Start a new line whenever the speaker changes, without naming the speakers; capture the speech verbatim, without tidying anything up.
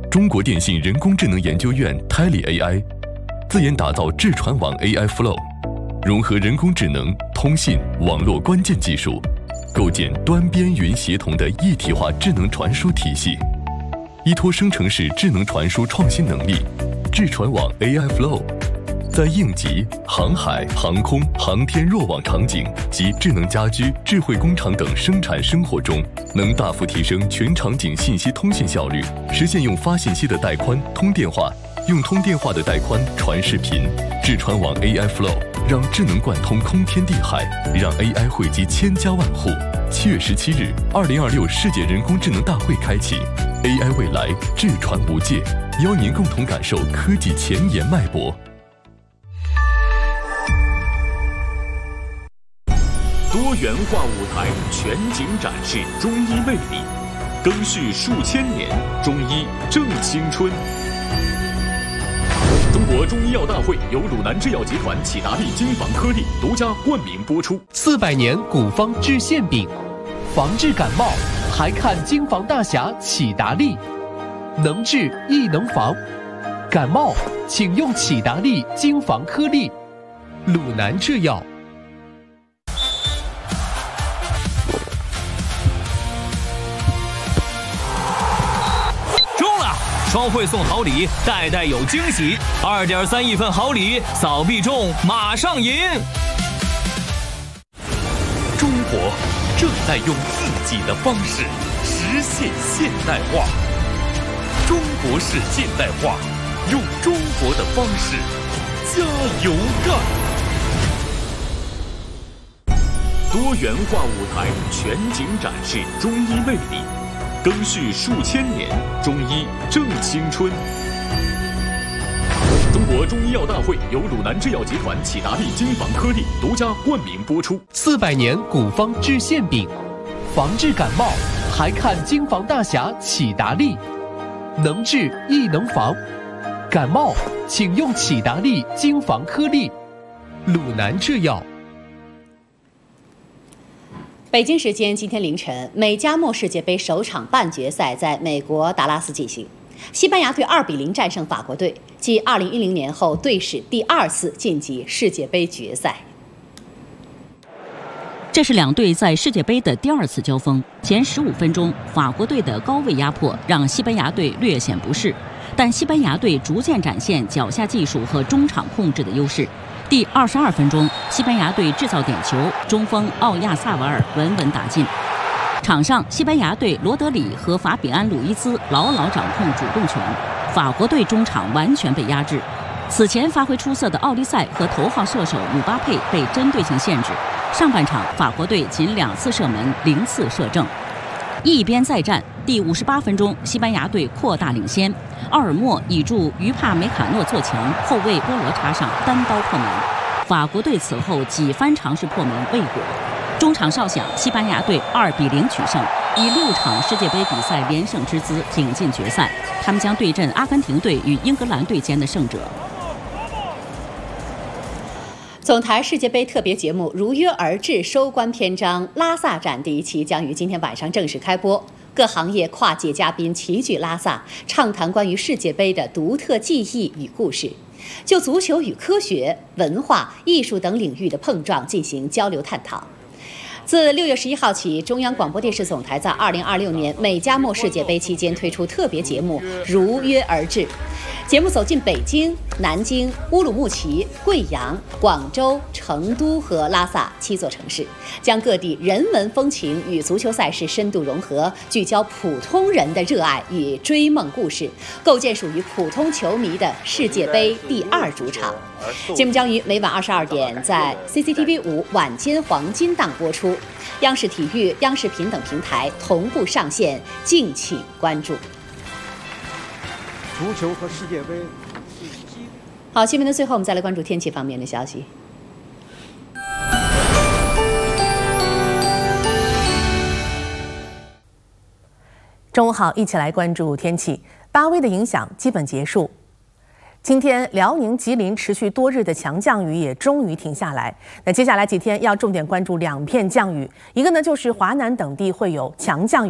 中国电信人工智能研究院 Tally A I 自研打造智传网 A I Flow， 融合人工智能、通信、网络关键技术，构建端边云协同的一体化智能传输体系。依托生成式智能传输创新能力，智传网 A I Flow 在应急、航海、航空、航天弱网场景及智能家居、智慧工厂等生产生活中，能大幅提升全场景信息通信效率，实现用发信息的带宽通电话，用通电话的带宽传视频。智传网 A I Flow 让智能贯通空天地海，让 A I 惠及千家万户。七月十七日，二零二六世界人工智能大会开启 ，A I 未来，智传无界，邀您共同感受科技前沿脉搏。
多元化舞台全景展示中医魅力，更续数千年，中医正青春。中国中医药大会由鲁南制药集团启达利精房颗粒独家冠名播出。
四百年古方治馅饼，防治感冒还看精房大侠启达利，能治亦能防。感冒请用启达利精房颗粒。鲁南制药。
双汇送好礼，代代有惊喜。二点三亿份好礼，扫必中，马上赢！
中国正在用自己的方式实现现代化。中国式现代化，用中国的方式加油干！
多元化舞台全景展示中医魅力。更续数千年，中医正青春。中国中医药大会由鲁南制药集团启达利精房颗粒独家冠名播出。
四百年古方治馅饼，防治感冒还看精房大侠启达利，能治亦能防。感冒请用启达利精房颗粒。鲁南制药。
北京时间今天凌晨，美加墨世界杯首场半决赛在美国达拉斯进行。西班牙队二比零战胜法国队，继二零一零年后队史第二次晋级世界杯决赛。
这是两队在世界杯的第二次交锋。前十五分钟，法国队的高位压迫让西班牙队略显不适，但西班牙队逐渐展现脚下技术和中场控制的优势。第二十二分钟，西班牙队制造点球，中锋奥亚萨瓦尔稳稳打进。场上，西班牙队罗德里和法比安·鲁伊兹牢牢掌控主动权，法国队中场完全被压制。此前发挥出色的奥利塞和头号射手姆巴佩被针对性限制。上半场，法国队仅两次射门，零次射正。一边再战，第五十八分钟，西班牙队扩大领先，奥尔莫倚助于帕梅卡诺做墙，后卫波罗插上单刀破门。法国队此后几番尝试破门未果，中场哨响，西班牙队二比零取胜，以六场世界杯比赛连胜之姿挺进决赛。他们将对阵阿根廷队与英格兰队间的胜者。
总台世界杯特别节目如约而至收官篇章拉萨展第一期将于今天晚上正式开播，各行业跨界嘉宾齐聚拉萨，畅谈关于世界杯的独特记忆与故事，就足球与科学、文化、艺术等领域的碰撞进行交流探讨。自六月十一号起，中央广播电视总台在二零二六年美加墨世界杯期间推出特别节目《如约而至》。节目走进北京、南京、乌鲁木齐、贵阳、广州、成都和拉萨七座城市，将各地人文风情与足球赛事深度融合，聚焦普通人的热爱与追梦故事，构建属于普通球迷的世界杯第二主场。节目将于每晚二十二点在 C C T V 五晚间黄金档播出，央视体育、央视频等平台同步上线，敬请关注。
足球和世界杯。
好，新闻的最后，我们再来关注天气方面的消息。
中午好，一起来关注天气。八威的影响基本结束。今天，辽宁、吉林持续多日的强降雨也终于停下来。那接下来几天要重点关注两片降雨，一个呢就是华南等地会有强降雨。